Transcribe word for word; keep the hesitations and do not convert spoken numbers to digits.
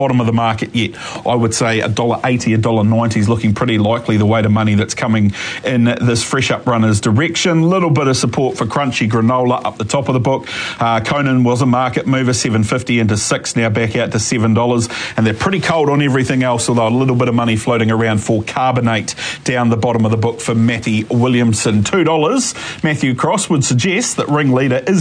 bottom of the market yet. I would say one dollar eighty, one dollar ninety is looking pretty likely the weight of money that's coming in this fresh up runner's direction. Little bit of support for crunchy granola up the top of the book. Uh, Conan was a market mover, seven fifty into six, now back out to seven dollars, and they're pretty cold on everything else, although a little bit of money floating around for Carbonate down the bottom of the book for Matty Williamson. two dollars. Matthew Cross would suggest that Ringleader is